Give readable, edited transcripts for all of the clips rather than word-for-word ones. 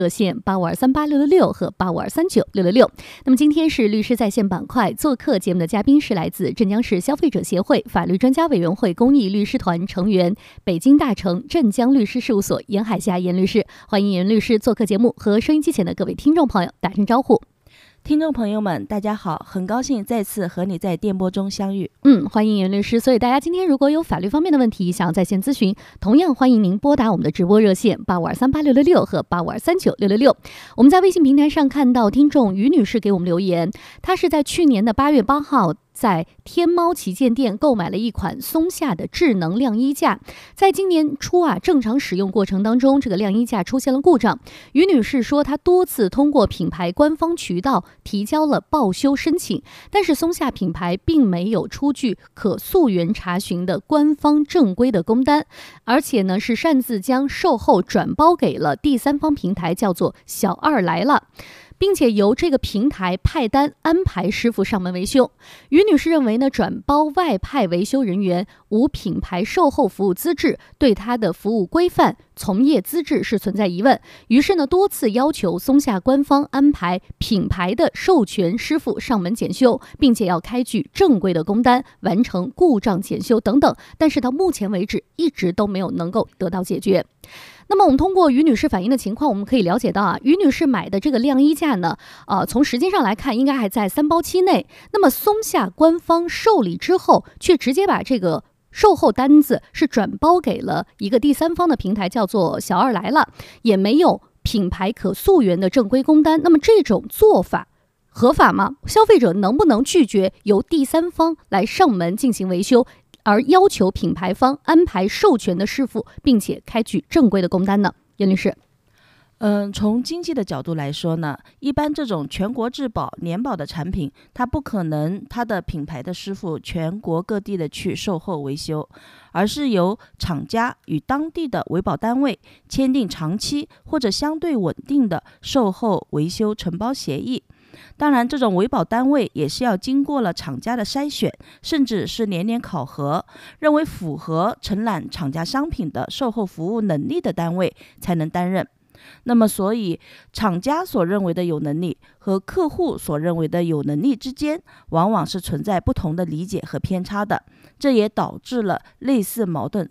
热线85238666和85239666。那么今天是律师在线板块，做客节目的嘉宾是来自镇江市消费者协会法律专家委员会公益律师团成员、北京大成镇江律师事务所严海霞严律师。欢迎严律师做客节目，和收音机前的各位听众朋友打声招呼。 听众朋友们大家好，很高兴再次和你在电波中相遇。 欢迎严律师。所以大家今天如果有法律方面的问题想要在线咨询，同样欢迎您拨打我们的直播热线85238666和85239666。我们在微信平台上看到听众于女士给我们留言，她是在去年的8月8号在天猫旗舰店购买了一款松下的智能晾衣架，在今年初正常使用过程当中，这个晾衣架出现了故障。于女士说，她多次通过品牌官方渠道提交了报修申请，但是松下品牌并没有出具可溯源查询的官方正规的工单，而且呢是擅自将售后转包给了第三方平台，叫做小二来了，并且由这个平台派单安排师傅上门维修。于女士认为呢，转包外派维修人员无品牌售后服务资质，对她的服务规范、从业资质是存在疑问。于是呢，多次要求松下官方安排品牌的授权师傅上门检修，并且要开具正规的工单，完成故障检修等等。但是到目前为止，一直都没有能够得到解决。那么我们通过于女士反映的情况，我们可以了解到于女士买的这个晾衣架呢，从时间上来看，应该还在3包期内。那么松下官方受理之后，却直接把这个售后单子是转包给了一个第三方的平台，叫做小二来了，也没有品牌可溯源的正规工单。那么这种做法合法吗？消费者能不能拒绝由第三方来上门进行维修，而要求品牌方安排授权的师傅，并且开具正规的工单呢？严律师。 从经济的角度来说呢，一般这种全国质保、年保的产品，它不可能它的品牌的师傅全国各地的去售后维修，而是由厂家与当地的维保单位签订长期或者相对稳定的售后维修承包协议。当然，这种维保单位也是要经过了厂家的筛选，甚至是年年考核，认为符合承揽厂家商品的售后服务能力的单位才能担任。那么所以厂家所认为的有能力和客户所认为的有能力之间，往往是存在不同的理解和偏差的，这也导致了类似矛盾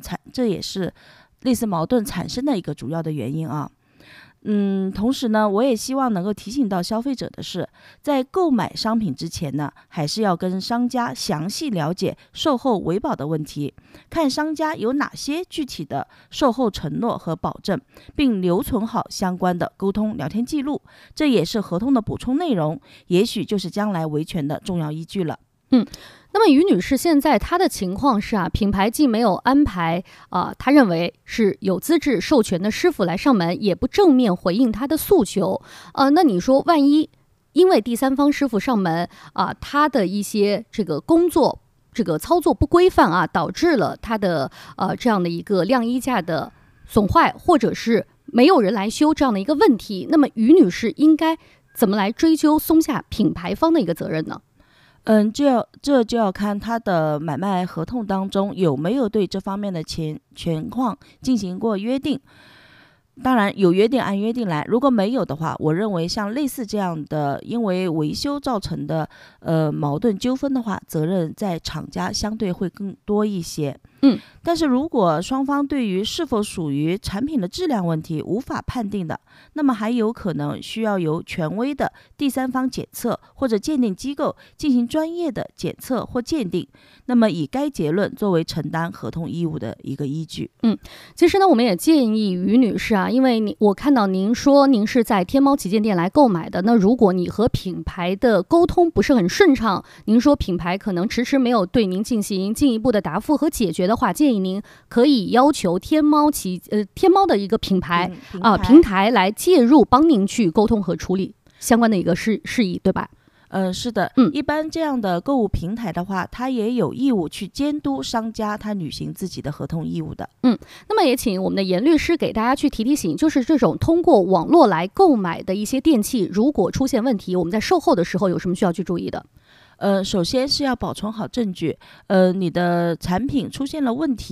产生的一个主要的原因同时呢，我也希望能够提醒到消费者的是，在购买商品之前呢，还是要跟商家详细了解售后维保的问题，看商家有哪些具体的售后承诺和保证，并留存好相关的沟通聊天记录，这也是合同的补充内容，也许就是将来维权的重要依据了。 那么于女士现在她的情况是品牌既没有安排她认为是有资质授权的师傅来上门，也不正面回应她的诉求。那你说万一因为第三方师傅上门他的一些这个工作这个操作不规范导致了他的这样的一个晾衣架的损坏，或者是没有人来修这样的一个问题，那么于女士应该怎么来追究松下品牌方的一个责任呢？ 这就要看他的买卖合同当中有没有对这方面的情况进行过约定。当然有约定按约定来，如果没有的话，我认为像类似这样的因为维修造成的矛盾纠纷的话，责任在厂家相对会更多一些。但是如果双方对于是否属于产品的质量问题无法判定的，那么还有可能需要由权威的第三方检测或者鉴定机构进行专业的检测或鉴定，那么以该结论作为承担合同义务的一个依据。 其实呢，我们也建议于女士因为我看到您说您是在天猫旗舰店来购买的，那如果你和品牌的沟通不是很顺畅，您说品牌可能迟迟没有对您进行进一步的答复和解决的话，建议您可以要求天猫的一个平台来介入，帮您去沟通和处理相关的一个事宜，对吧？ 是的，一般这样的购物平台的话，它也有义务去监督商家他履行自己的合同义务的。 那么也请我们的严律师给大家去提醒，就是这种通过网络来购买的一些电器，如果出现问题，我们在售后的时候有什么需要去注意的？ 首先是要保存好证据，你的产品出现了问题，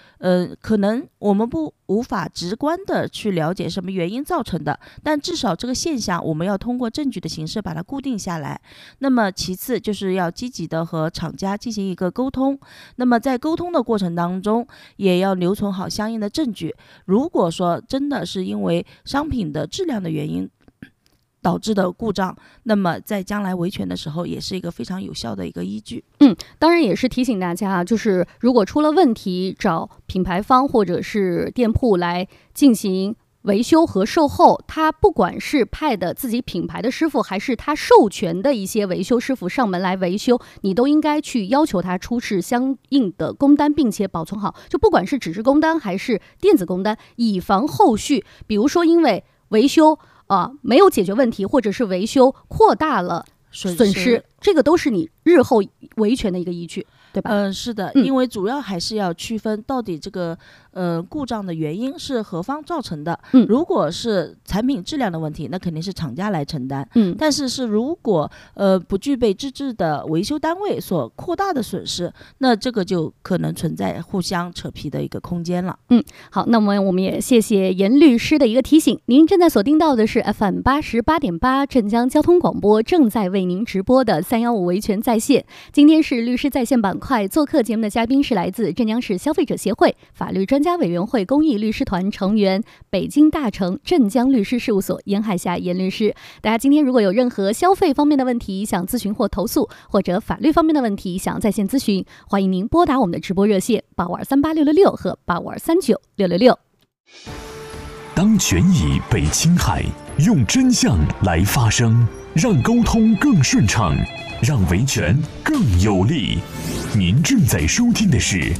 可能我们无法直观的去了解什么原因造成的，但至少这个现象我们要通过证据的形式把它固定下来。那么其次就是要积极的和厂家进行一个沟通，那么在沟通的过程当中也要留存好相应的证据。如果说真的是因为商品的质量的原因导致的故障，那么在将来维权的时候也是一个非常有效的一个依据。 当然也是提醒大家，就是如果出了问题，找品牌方或者是店铺来进行维修和售后，他不管是派的自己品牌的师傅，还是他授权的一些维修师傅上门来维修，你都应该去要求他出示相应的工单，并且保存好，就不管是纸质工单还是电子工单，以防后续比如说因为维修没有解决问题，或者是维修扩大了损失，这个都是你日后维权的一个依据，对吧？ 是的，因为主要还是要区分到底这个故障的原因是何方造成的。如果是产品质量的问题，那肯定是厂家来承担。但是如果不具备资质的维修单位所扩大的损失，那这个就可能存在互相扯皮的一个空间了。 好，那么我们也谢谢严律师的一个提醒。您正在锁定到的是 FM 88.8镇江交通广播正在为您直播的315维权在线。今天是律师在线板块，做客节目的嘉宾是来自镇江市消费者协会法律专家委员会公益律师团成员，北京大成镇江律师事务所严海霞严律师。大家今天如果有任何消费方面的问题想咨询或投诉，或者法律方面的问题想在线咨询，欢迎您拨打我们的直播热线85238666和85239666。 当权益被侵害，用真相来发声，让沟通更顺畅，让维权更有力。您正在收听的是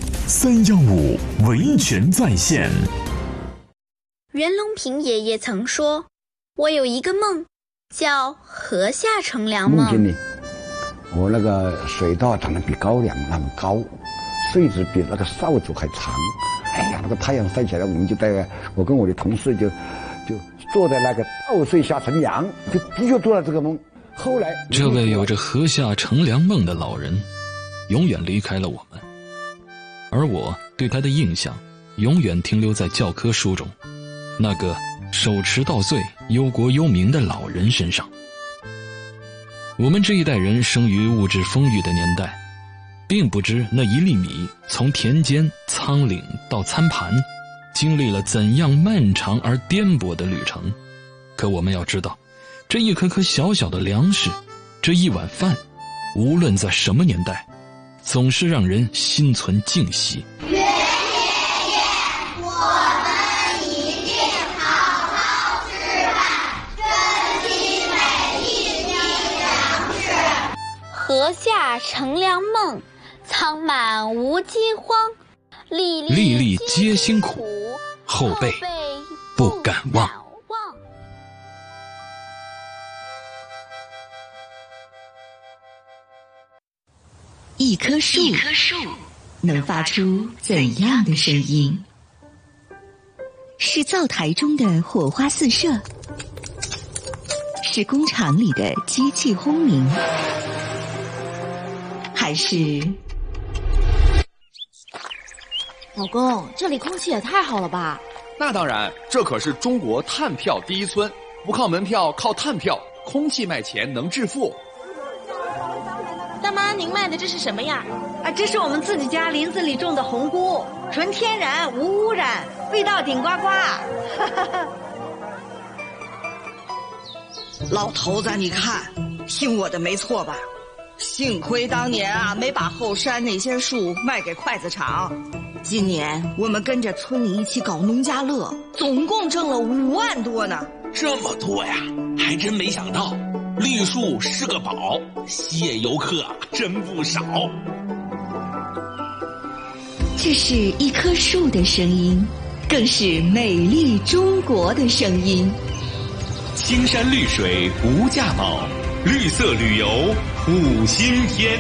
315维权在线。 袁隆平爷爷曾说，我有一个梦，叫河下乘凉梦。 梦见呢，我那个水稻长得比高粱那么高，穗子比那个扫帚还长。哎呀，那个太阳晒起来，我们我跟我的同事就坐在那个稻穗下乘凉，就的确做了这个梦。后来， 这位有着河下乘凉梦的老人，永远离开了我们，而我对他的印象，永远停留在教科书中那个手持稻穗、忧国忧民的老人身上。我们这一代人生于物质丰裕的年代，并不知那一粒米从田间、仓廪到餐盘，经历了怎样漫长而颠簸的旅程。可我们要知道，这一颗颗小小的粮食，这一碗饭，无论在什么年代，总是让人心存敬惜。 袁爷爷，我们一定好好吃饭，珍惜每一滴粮食。 河下乘凉梦，仓满无饥荒，粒粒皆辛苦， 后辈不敢忘。 一棵树能发出怎样的声音？是灶台中的火花四射，是工厂里的机器轰鸣，还是…… 老公，这里空气也太好了吧？ 那当然，这可是中国碳票第一村，不靠门票，靠碳票，空气卖钱能致富。 大妈，您卖的这是什么呀？ 这是我们自己家林子里种的红菇，纯天然无污染，味道顶呱呱。 老头子，你看，听我的没错吧？幸亏当年没把后山那些树卖给筷子厂。今年我们跟着村里一起搞农家乐，总共挣了5万多呢。 这么多呀，还真没想到。绿树是个宝，吸引游客真不少。 这是一棵树的声音，更是美丽中国的声音。 青山绿水无价宝，绿色旅游5星天。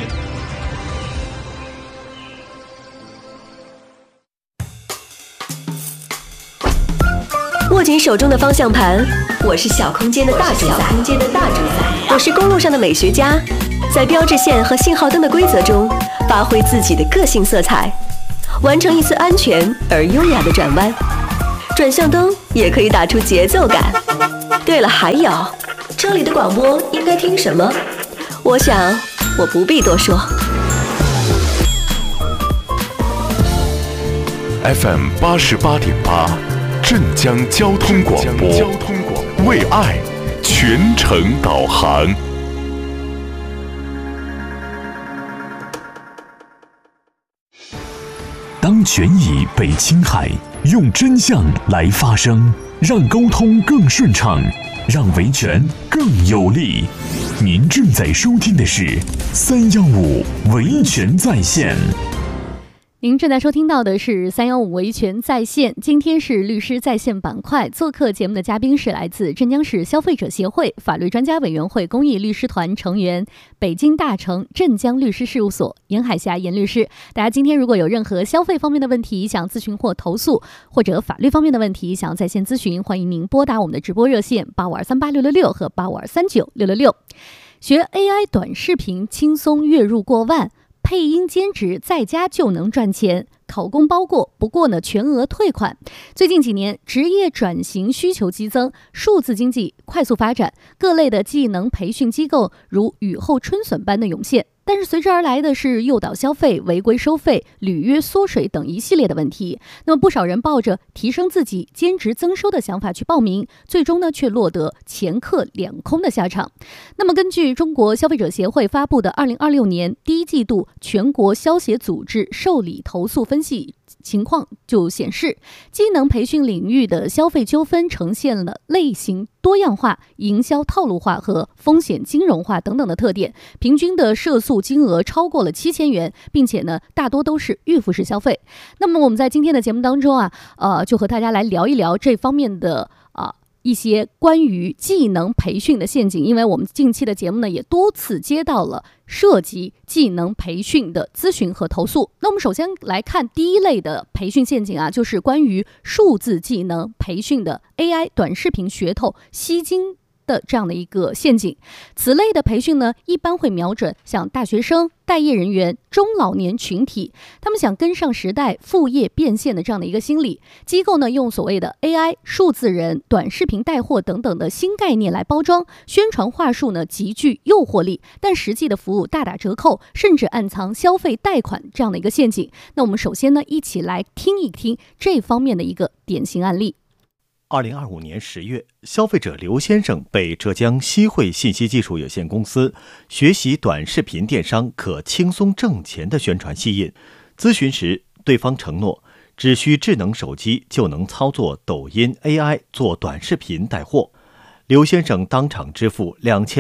握紧手中的方向盘，我是小空间的大主宰。我是公路上的美学家，在标志线和信号灯的规则中，发挥自己的个性色彩。 完成一次安全而优雅的转弯。转向灯也可以打出节奏感。对了，还有，这里的广播应该听什么？我想我不必多说。 FM 88.8，镇江交通广播，为爱全程导航。当权益被侵害，用真相来发声，让沟通更顺畅，让维权更有力。您正在收听的是315维权在线。 您正在收听到的是315维权在线，今天是律师在线板块，做客节目的嘉宾是来自镇江市消费者协会法律专家委员会公益律师团成员、北京大成镇江律师事务所严海霞严律师。大家今天如果有任何消费方面的问题想咨询或投诉，或者法律方面的问题想在线咨询，欢迎您拨打我们的直播热线85238666和85239666。学 AI 短视频轻松月入过万，配音兼职在家就能赚钱，考公包过，不过呢全额退款。最近几年职业转型需求激增，数字经济快速发展，各类的技能培训机构如雨后春笋般的涌现。但是随之而来的是诱导消费、违规收费、履约缩水等一系列的问题。那么不少人抱着提升自己、兼职增收的想法去报名，最终呢却落得前客两空的下场。那么根据中国消费者协会发布的2026年第一季度全国消协组织受理投诉分析情况就显示，技能培训领域的消费纠纷呈现了类型多样化、营销套路化和风险金融化等等的特点，平均的涉诉金额超过了7000元，并且呢大多都是预付式消费。那么我们在今天的节目当中就和大家来聊一聊这方面的一些关于技能培训的陷阱，因为我们近期的节目呢也多次接到了涉及技能培训的咨询和投诉。那我们首先来看第一类的培训陷阱就是关于数字技能培训的 AI 短视频噱头吸金的这样的一个陷阱。此类的培训呢一般会瞄准像大学生、待业人员、中老年群体，他们想跟上时代、副业变现的这样的一个心理。机构呢用所谓的 AI 数字人、短视频带货等等的新概念来包装，宣传话术呢极具诱惑力，但实际的服务大打折扣，甚至暗藏消费贷款这样的一个陷阱。那我们首先呢一起来听一听这方面的一个典型案例。 2025年10月，消费者刘先生被浙江西汇信息技术有限公司学习短视频电商可轻松挣钱的宣传吸引。咨询时，对方承诺只需智能手机就能操作抖音 AI 做短视频带货。刘先生当场支付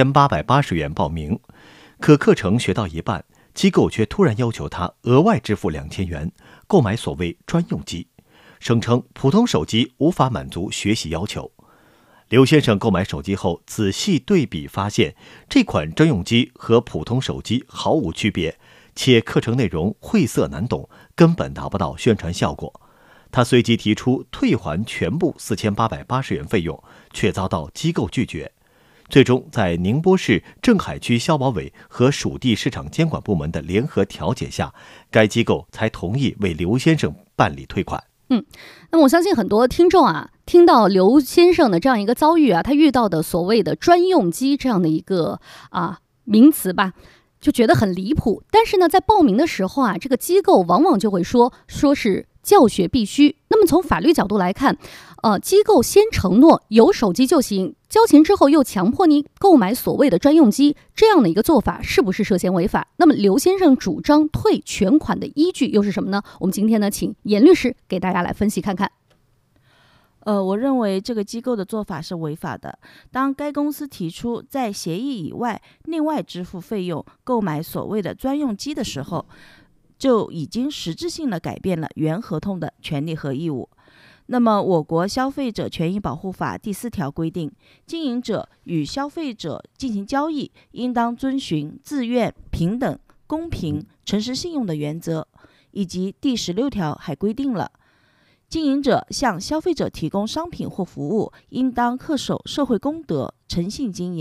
2880元报名，可课程学到一半，机构却突然要求他额外支付2000元购买所谓专用机，声称普通手机无法满足学习要求。刘先生购买手机后仔细对比发现，这款专用机和普通手机毫无区别，且课程内容晦涩难懂，根本达不到宣传效果。他随即提出退还全部4880元费用，却遭到机构拒绝。最终在宁波市镇海区消保委和属地市场监管部门的联合调解下，该机构才同意为刘先生办理退款。 那么我相信很多听众听到刘先生的这样一个遭遇他遇到的所谓的专用机这样的一个名词吧，就觉得很离谱。但是呢，在报名的时候这个机构往往就会说是教学必须。那么从法律角度来看，机构先承诺有手机就行，交钱之后又强迫你购买所谓的专用机，这样的一个做法是不是涉嫌违法？那么刘先生主张退全款的依据又是什么呢？我们今天呢，请严律师给大家来分析看看。 我认为这个机构的做法是违法的。当该公司提出在协议以外另外支付费用购买所谓的专用机的时候，就已经实质性的改变了原合同的权利和义务。那么我国消费者权益保护法第4条规定，经营者与消费者进行交易应当遵循自愿、平等、公平、诚实信用的原则，以及第16条还规定了经营者向消费者提供商品或服务应当恪守社会公德，诚信经营，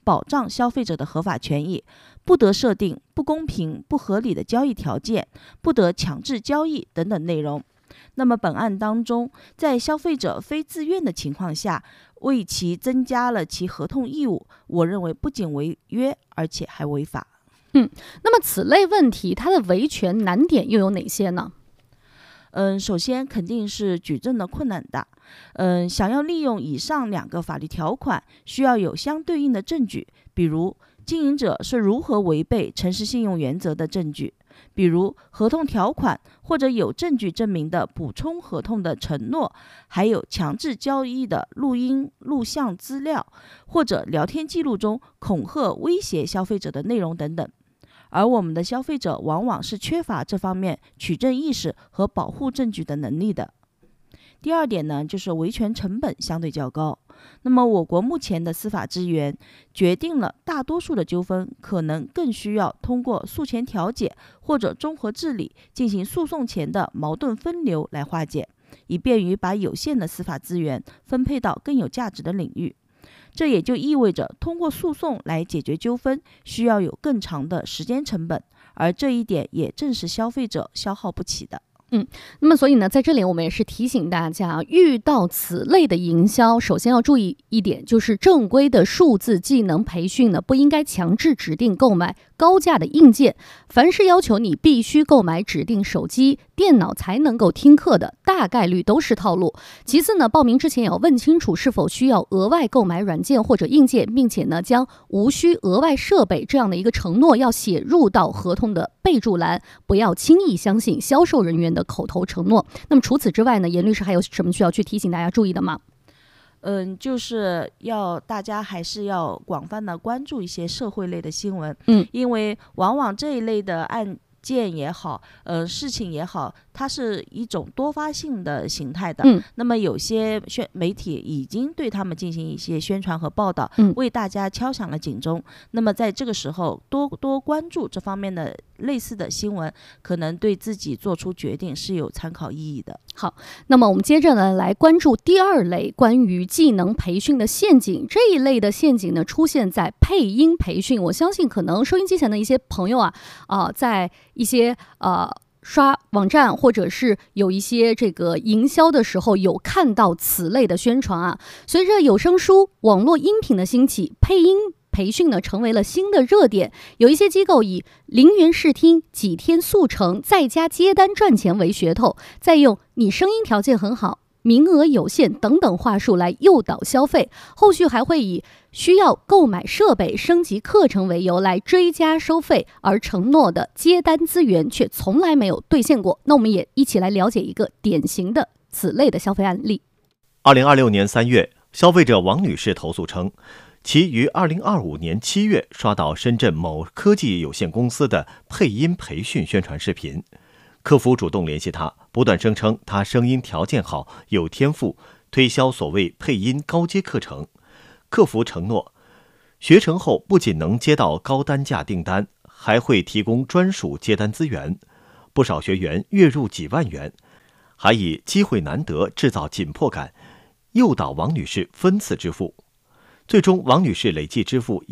保障消费者的合法权益，不得设定不公平、不合理的交易条件，不得强制交易等等内容。那么本案当中，在消费者非自愿的情况下，为其增加了其合同义务，我认为不仅违约，而且还违法。 那么此类问题它的维权难点又有哪些呢？ 首先肯定是举证的困难大。想要利用以上2个法律条款，需要有相对应的证据，比如经营者是如何违背诚实信用原则的证据，比如合同条款或者有证据证明的补充合同的承诺，还有强制交易的录音、录像资料，或者聊天记录中恐吓、威胁消费者的内容等等。而我们的消费者往往是缺乏这方面取证意识和保护证据的能力的。第二点呢，就是维权成本相对较高。那么我国目前的司法资源决定了大多数的纠纷可能更需要通过诉前调解或者综合治理进行诉讼前的矛盾分流来化解，以便于把有限的司法资源分配到更有价值的领域。这也就意味着通过诉讼来解决纠纷需要有更长的时间成本，而这一点也正是消费者消耗不起的。 那么所以呢，在这里我们也是提醒大家，遇到此类的营销，首先要注意一点，就是正规的数字技能培训呢，不应该强制指定购买高价的硬件。凡是要求你必须购买指定手机、电脑才能够听课的，大概率都是套路。其次呢，报名之前也要问清楚是否需要额外购买软件或者硬件，并且呢，将无需额外设备这样的一个承诺要写入到合同的备注栏，不要轻易相信销售人员的口头承诺。那么除此之外呢，严律师还有什么需要去提醒大家注意的吗？ 就是大家还是要广泛的关注一些社会类的新闻，因为往往这一类的案件也好，事情也好，它是一种多发性的形态的。那么有些媒体已经对他们进行一些宣传和报道，为大家敲响了警钟。那么在这个时候，多关注这方面的类似的新闻，可能对自己做出决定是有参考意义的。 好，那么我们接着呢来关注第二类关于技能培训的陷阱。这一类的陷阱呢出现在配音培训。我相信可能收音机前的一些朋友在一些刷网站或者是有一些这个营销的时候有看到此类的宣传啊。随着有声书、网络音频的兴起，配音培训呢成为了新的热点。有一些机构以0元试听、几天速成、在家接单赚钱为噱头，再用你声音条件很好、名额有限等等话术来诱导消费，后续还会以需要购买设备、升级课程为由来追加收费，而承诺的接单资源却从来没有兑现过。那我们也一起来了解一个典型的此类的消费案例。 2026年3月，消费者王女士投诉称，其于2025年7月刷到深圳某科技有限公司的配音培训宣传视频，客服主动联系她，不断声称她声音条件好、有天赋，推销所谓配音高阶课程。客服承诺，学成后不仅能接到高单价订单，还会提供专属接单资源。不少学员月入几万元，还以机会难得制造紧迫感，诱导王女士分次支付。最终，王女士累计支付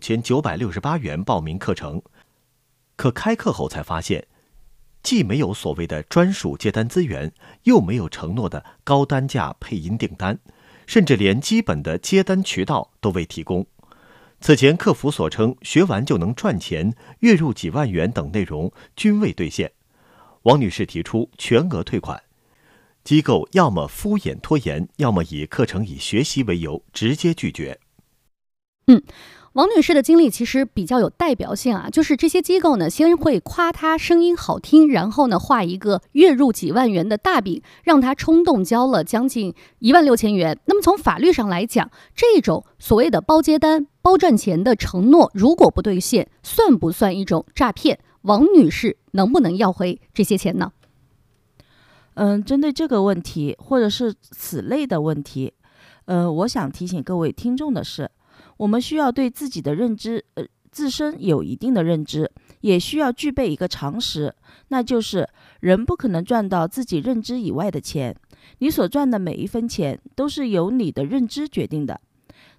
15968元报名课程，可开课后才发现，既没有所谓的专属接单资源，又没有承诺的高单价配音订单，甚至连基本的接单渠道都未提供。此前客服所称学完就能赚钱、月入几万元等内容均未兑现，王女士提出全额退款。机构要么敷衍拖延，要么以课程以学习为由直接拒绝。 王女士的经历其实比较有代表性啊，就是这些机构呢，先会夸她声音好听，然后呢画一个月入几万元的大饼，让她冲动交了将近16000元。那么从法律上来讲，这种所谓的包接单、包赚钱的承诺，如果不兑现，算不算一种诈骗？王女士能不能要回这些钱呢？ 针对这个问题，或者是此类的问题，我想提醒各位听众的是，我们需要对自己的认知，自身有一定的认知，也需要具备一个常识，那就是人不可能赚到自己认知以外的钱，你所赚的每一分钱都是由你的认知决定的。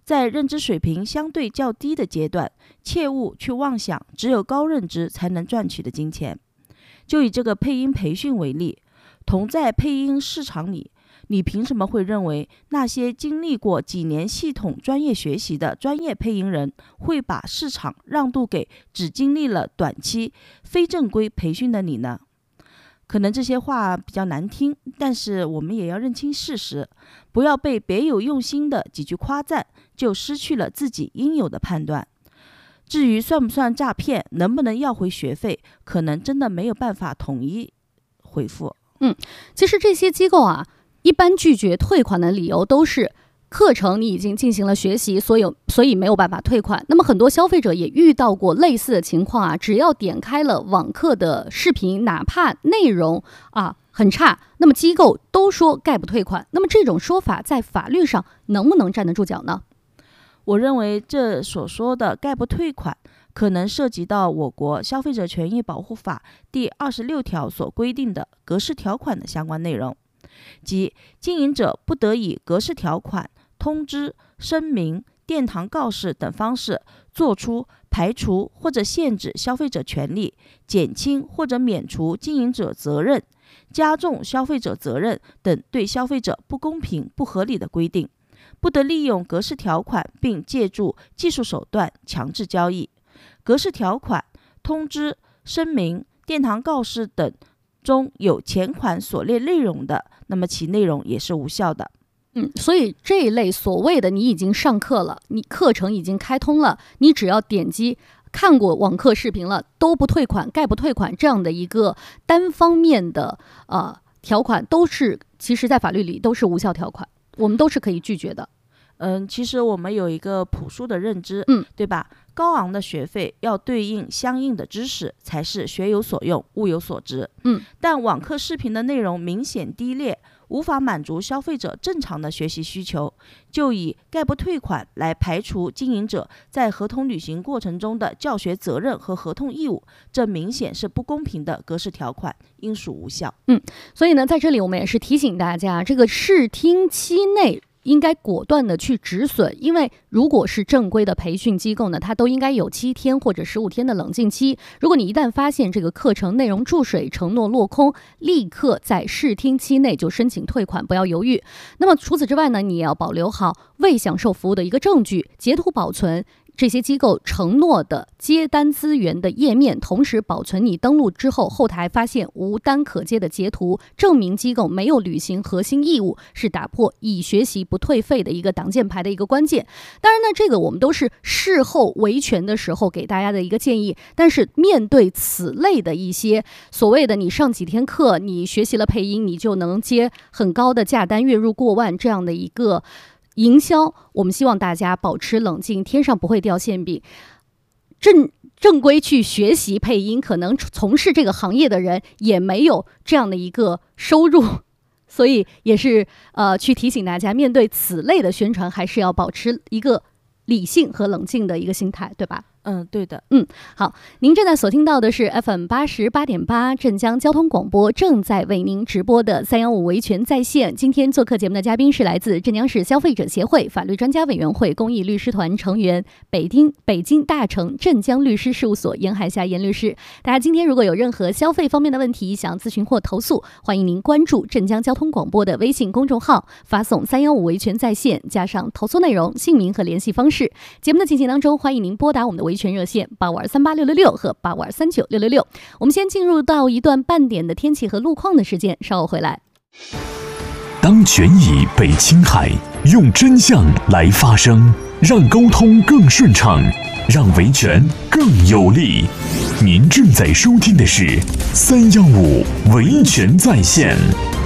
在认知水平相对较低的阶段，切勿去妄想只有高认知才能赚取的金钱。就以这个配音培训为例，同在配音市场里，你凭什么会认为那些经历过几年系统专业学习的专业配音人会把市场让渡给只经历了短期非正规培训的你呢？可能这些话比较难听，但是我们也要认清事实，不要被别有用心的几句夸赞就失去了自己应有的判断。至于算不算诈骗，能不能要回学费，可能真的没有办法统一回复。 其实这些机构啊，一般拒绝退款的理由都是课程你已经进行了学习，所以没有办法退款。那么很多消费者也遇到过类似的情况啊，只要点开了网课的视频，哪怕内容很差，那么机构都说概不退款。那么这种说法在法律上能不能站得住脚呢？ 我认为这所说的概不退款，可能涉及到我国消费者权益保护法第26条所规定的格式条款的相关内容，即经营者不得以格式条款、通知、声明、殿堂告示等方式作出排除或者限制消费者权利、减轻或者免除经营者责任、加重消费者责任等对消费者不公平、不合理的规定，不得利用格式条款并借助技术手段强制交易。格式条款、通知、声明、殿堂告示等中有前款所列内容的，那么其内容也是无效的。 所以这一类所谓的你已经上课了，你课程已经开通了，你只要点击看过网课视频了，都不退款、概不退款这样的一个单方面的条款，其实在法律里都是无效条款，我们都是可以拒绝的。 其实我们有一个朴素的认知，对吧？高昂的学费要对应相应的知识，才是学有所用，物有所值。但网课视频的内容明显低劣，无法满足消费者正常的学习需求，就以概不退款来排除经营者在合同履行过程中的教学责任和合同义务，这明显是不公平的格式条款，应属无效。 所以呢，在这里我们也是提醒大家，这个试听期内应该果断的去止损，因为如果是正规的培训机构呢，它都应该有7天或者15天的冷静期。如果你一旦发现这个课程内容注水、承诺落空，立刻在试听期内就申请退款，不要犹豫。那么除此之外呢，你也要保留好未享受服务的一个证据，截图保存这些机构承诺的接单资源的页面，同时保存你登录之后后台发现无单可接的截图，证明机构没有履行核心义务，是打破已学习不退费的一个挡箭牌的一个关键。当然呢，这个我们都是事后维权的时候给大家的一个建议，但是面对此类的一些所谓的你上几天课，你学习了配音，你就能接很高的价单，月入过万这样的一个营销，我们希望大家保持冷静，天上不会掉馅饼。正规去学习配音，可能从事这个行业的人也没有这样的一个收入，所以也是去提醒大家，面对此类的宣传，还是要保持一个理性和冷静的一个心态，对吧？ 对的。 好，您正在所听到的是 FM 88.8镇江交通广播正在为您直播的315维权在线。今天做客节目的嘉宾是来自镇江市消费者协会法律专家委员会公益律师团成员，北京大成镇江律师事务所严海霞严律师。大家今天如果有任何消费方面的问题想咨询或投诉，欢迎您关注镇江交通广播的微信公众号，发送315维权在线加上投诉内容、姓名和联系方式。节目的进行当中，欢迎您拨打我们的维权热线8523866和852396666。我们先进入到一段半点的天气和路况的时间，稍后回来。 当权益被侵害，用真相来发声，让沟通更顺畅，让维权更有力。您正在收听的是315维权在线。